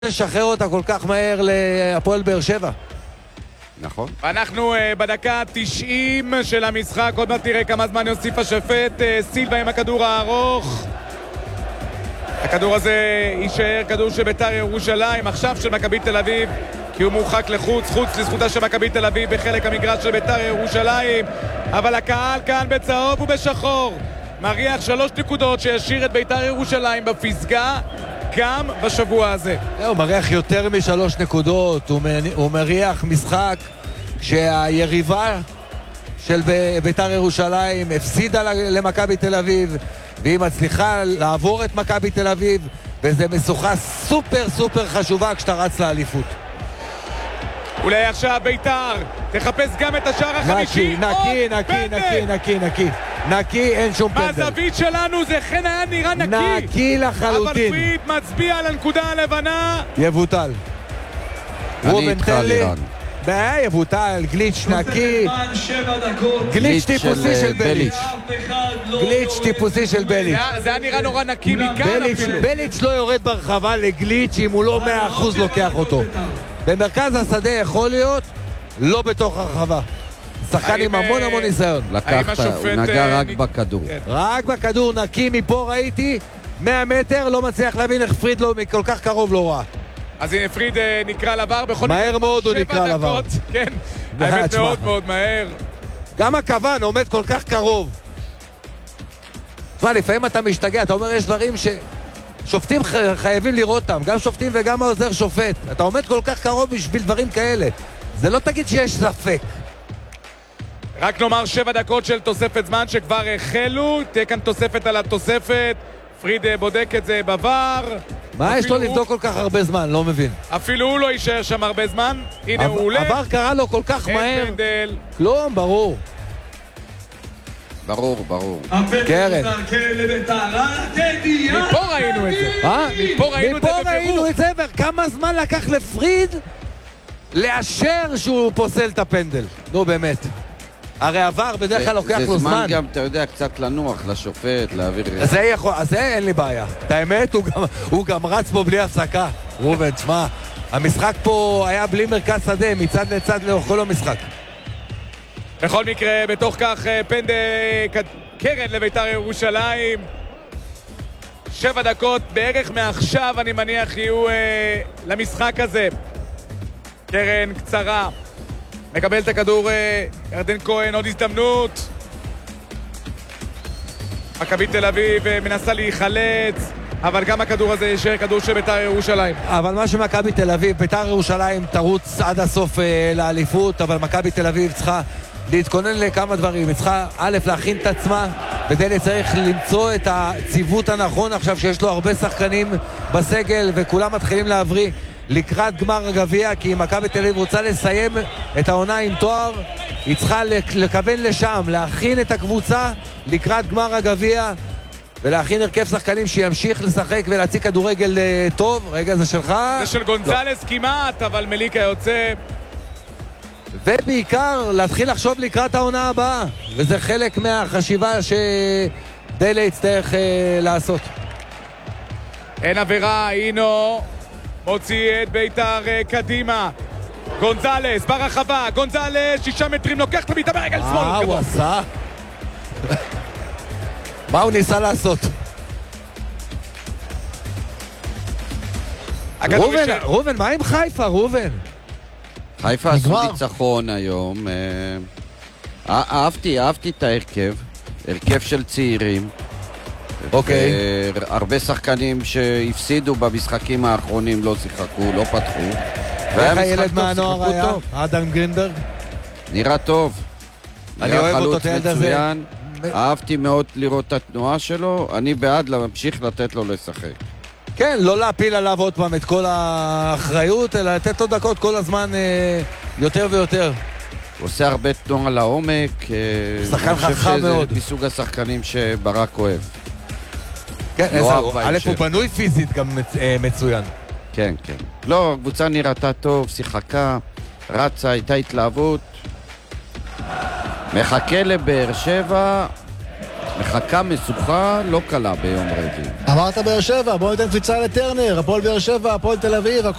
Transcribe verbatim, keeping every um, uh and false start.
לשחרר אותה כל כך מהר להפועל באר שבע. נכון. אנחנו uh, בדקה תשעים של המשחק, עוד מעט תראה כמה זמן יוסיף השופט. uh, סילבה עם הכדור הארוך. הכדור הזה יישאר כדור של בית"ר ירושלים, עכשיו של מכבי תל אביב, כי הוא מורחק לחוץ, חוץ לזכותה של מכבי תל אביב בחלק המגרש של בית"ר ירושלים, אבל הקהל כאן בצהוב ובשחור מריח שלוש נקודות שישאיר את בית"ר ירושלים בפסגה גם בשבוע הזה. הוא מריח יותר משלוש נקודות, הוא, הוא מריח משחק שהיריבה של בית"ר ירושלים הפסידה למכבי תל אביב, והיא מצליחה לעבור את מכבי תל אביב, וזה משוכה סופר סופר חשובה כשאתה רץ לאליפות. אולי עכשיו בית"ר תחפש גם את השער החמישי. נקי, נקי, נקי, נקי, נקי, נקי, אין שום פנדל. מהזווית שלנו זה כן היה נראה נקי. נקי לחלוטין. אבל פריד מצביע על הנקודה הלבנה. יבוטל. אני איתך לירן. בעיה, יבוטל, גליץ' נקי. גליץ' טיפוסי של בליץ'. גליץ' טיפוסי של בליץ'. זה היה נראה נורא נקי מכאן אפילו. בליץ' לא יורד ברחבה לגליץ' אם הוא לא מאה אחוז לוקח אותו. במרכז השדה יכול להיות, לא בתוך הרחבה. שחקן עם המון המון ניסיון. לקחת, הוא נגע רק בכדור. רק בכדור, נקי מפה ראיתי, מאה מטר, לא מצליח להבין איך פריד לא כל כך קרוב לא ראה. אז הנה פריד נקרא לבר בכל... מהר מאוד הוא נקרא לבר. כן, האמת מאוד מאוד מהר. גם הכוון עומד כל כך קרוב. תשמע, לפעמים אתה משתגע, אתה אומר יש דברים ש... שופטים חייבים לראות אותם, גם שופטים וגם העוזר שופט. אתה עומד כל כך קרוב בשביל דברים כאלה. זה לא תגיד שיש ספק. רק נאמר שבע דקות של תוספת זמן שכבר החלו, תהיה כאן תוספת על התוספת. פריד בודק את זה בבר. מה יש לו לבדוק כל כך הרבה זמן? לא מבין. אפילו הוא לא יישאר שם הרבה זמן. הנה הוא הולך. עבר קרה לו כל כך מהר. אין פנדל. כלום, ברור. ברור, ברור. קרן. מפה ראינו את זה. אה? מפה ראינו את זה מפה ראינו את זה, וכמה זמן לקח לפריד לאשר שהוא פוסל את הפנדל. נו באמת. הרי עבר בדרך כלל לוקח לו זמן. זה זמן גם, אתה יודע, קצת לנוח לשופט, להעביר... זה יכול, אז זה אין לי בעיה. את האמת, הוא גם, הוא גם רץ פה בלי הפסקה. רובן, תשמע, המשחק פה היה בלי מרכז שדה, מצד לצד לאורך כל המשחק. בכל מקרה, בתוך כך פנדל קרן לבית"ר ירושלים. שבע דקות בערך מעכשיו, אני מניח, יהיו אה, למשחק הזה. קרן קצרה. מקבל את הכדור אה, ירדן כהן, עוד הזדמנות. מכבי תל אביב אה, מנסה להיחלץ, אבל גם הכדור הזה יישאר כדור של בית"ר ירושלים. אבל מה שמכבי תל אביב, בית"ר ירושלים תרוץ עד הסוף אה, לאליפות, אבל מכבי תל אביב צריכה להתכונן לכמה דברים. היא צריכה א' להכין את עצמה, ודלי צריך למצוא את הציוות הנכון עכשיו שיש לו הרבה שחקנים בסגל וכולם מתחילים להבריא לקראת גמר הגביע, כי מכבי תל אביב רוצה לסיים את העונה עם תואר, היא צריכה לכוון לשם, להכין את הקבוצה לקראת גמר הגביע ולהכין הרכב שחקנים שימשיך לשחק ולהציג כדורגל טוב. רגע, זה שלך? זה של גונזלס כמעט, אבל מליקה יוצא. ובעיקר להתחיל לחשוב לקראת העונה הבאה, וזה חלק מהחשיבה שדלה יצטרך אה, לעשות. אין עבירה, אינו מוציא את בית"ר אה, קדימה. גונזלס ברחבה, גונזלס שישה מטרים לוקח את הביתה ברגל שמאל. מה הוא עשה? מה הוא ניסה לעשות? רובן, רובן, מה עם חיפה, רובן? חיפה עשו ניצחון היום. אהבתי, אהבתי את ההרכב. הרכב של צעירים. אוקיי. הרבה שחקנים שהפסידו במשחקים האחרונים לא שיחקו, לא פתחו. איך הילד מהנוער היה? אדם גרינברג? נראה טוב. אני אוהב אותו, את הילד הזה. אהבתי מאוד לראות את התנועה שלו. אני בעד להמשיך לתת לו לשחק. כן, לא להפיל עליו עוד פעם את כל האחריות, אלא לתת לו דקות כל הזמן אה, יותר ויותר. הוא עושה הרבה תנועה לעומק. שחקן חכם מאוד. זה מסוג השחקנים שברק אוהב. כן, לא א' הוא בנוי פיזית גם מצ, אה, מצוין. כן, כן. לא, הקבוצה נראתה טוב, שיחקה, רצה, הייתה התלהבות. מחכה לבאר שבע, מחכה מחכה משוכה לא קלה ביום רביעי. אמרת באר שבע, בואו ניתן קפיצה לטרנר, הפועל באר שבע, הפועל תל אביב,